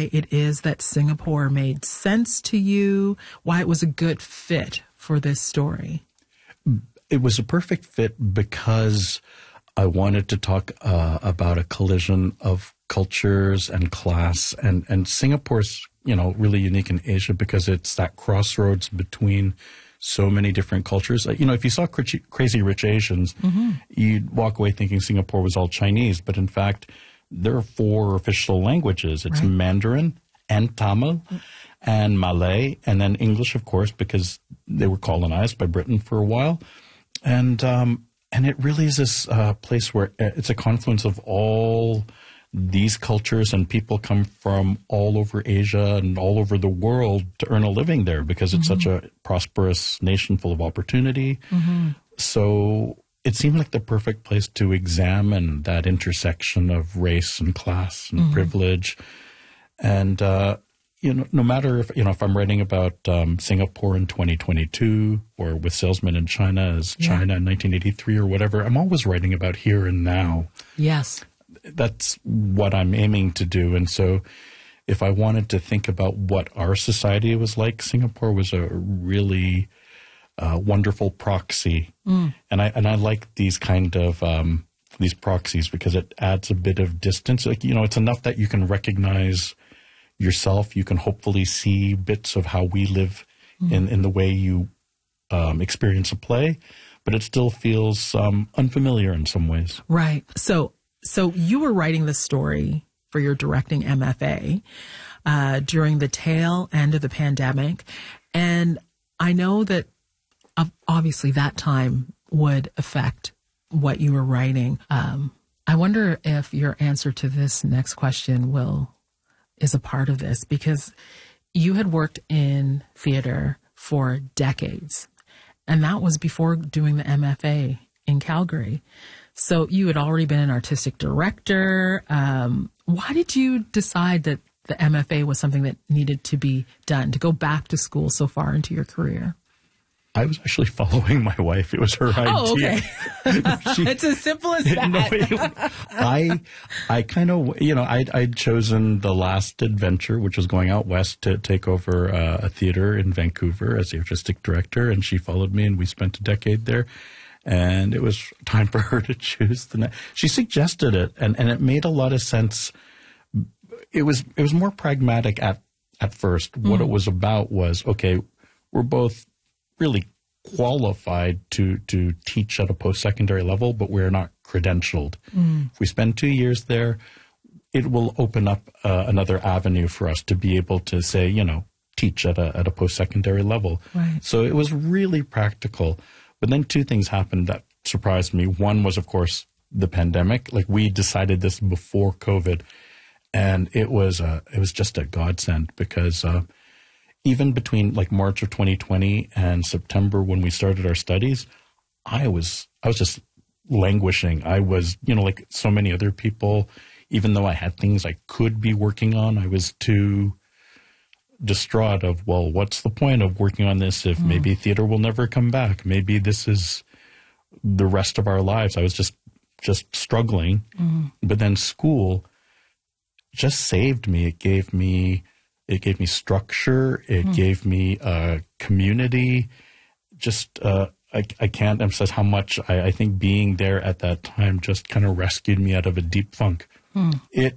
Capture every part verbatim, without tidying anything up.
why it is that Singapore made sense to you, why it was a good fit for this story. It was a perfect fit because I wanted to talk uh, about a collision of cultures and class, and, and Singapore's, you know, really unique in Asia because it's that crossroads between so many different cultures. You know, if you saw Crazy Rich Asians, mm-hmm. you'd walk away thinking Singapore was all Chinese, but in fact, there are four official languages. It's right. Mandarin and Tamil mm-hmm. and Malay, and then English, of course, because they were colonized by Britain for a while. And um, and it really is this uh, place where it's a confluence of all these cultures, and people come from all over Asia and all over the world to earn a living there because it's mm-hmm. such a prosperous nation full of opportunity. Mm-hmm. So it seemed like the perfect place to examine that intersection of race and class and mm-hmm. privilege. And, uh, you know, no matter if, you know, if I'm writing about um, Singapore in twenty twenty-two or with Salesmen in China as yeah. China in nineteen eighty-three or whatever, I'm always writing about here and now. Yes. That's what I'm aiming to do. And so if I wanted to think about what our society was like, Singapore was a really uh, wonderful proxy. Mm. And I and I like these kind of um, these proxies because it adds a bit of distance. Like, you know, it's enough that you can recognize yourself. You can hopefully see bits of how we live mm. in, in the way you um, experience a play, but it still feels um, unfamiliar in some ways. Right. So So you were writing the story for your directing M F A uh, during the tail end of the pandemic. And I know that uh, obviously that time would affect what you were writing. Um, I wonder if your answer to this next question will is a part of this, because you had worked in theater for decades, and that was before doing the M F A in Calgary. So you had already been an artistic director. Um, why did you decide that the M F A was something that needed to be done, to go back to school so far into your career? I was actually following my wife. It was her idea. Oh, okay. she, it's as simple as that. No, it, I, I kind of, you know, I'd, I'd chosen The Last Adventure, which was going out west to take over uh, a theater in Vancouver as the artistic director, and she followed me, and we spent a decade there. And it was time for her to choose the next. She suggested it, and, and it made a lot of sense. It was it was more pragmatic at at first. Mm. What it was about was, okay, we're both really qualified to to teach at a post-secondary level, but we're not credentialed. Mm. If we spend two years there, it will open up uh, another avenue for us to be able to say, you know, teach at a at a post-secondary level. Right. So it was really practical. But then two things happened that surprised me. One was, of course, the pandemic. Like, we decided this before COVID, and it was uh, it was just a godsend because uh, even between like March of twenty twenty and September when we started our studies, I was I was just languishing. I was, you know, like so many other people, even though I had things I could be working on, I was too distraught of, well, what's the point of working on this if mm. maybe theater will never come back? Maybe this is the rest of our lives. I was just just struggling. Mm. But then school just saved me. It gave me it gave me structure. It mm. gave me a community. Just uh, I, I can't emphasize how much I, I think being there at that time just kind of rescued me out of a deep funk. Mm. It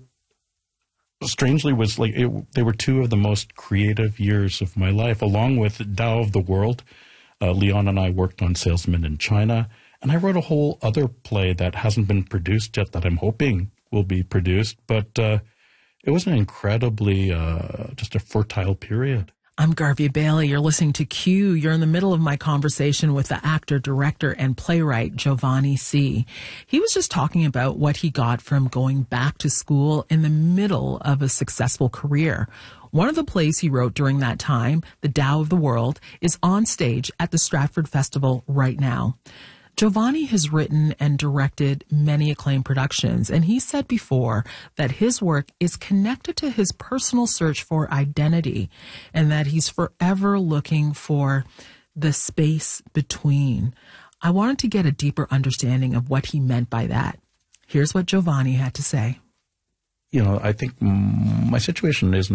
strangely was like it, they were two of the most creative years of my life, along with Tao of the World. Uh, Leon and I worked on Salesmen in China, and I wrote a whole other play that hasn't been produced yet that I'm hoping will be produced. But uh, it was an incredibly, uh, just a fertile period. I'm Garvey Bailey. You're listening to Q. You're in the middle of my conversation with the actor, director, and playwright Giovanni C. He was just talking about what he got from going back to school in the middle of a successful career. One of the plays he wrote during that time, The Tao of the World, is on stage at the Stratford Festival right now. Giovanni has written and directed many acclaimed productions, and he said before that his work is connected to his personal search for identity and that he's forever looking for the space between. I wanted to get a deeper understanding of what he meant by that. Here's what Giovanni had to say. You know, I think my situation is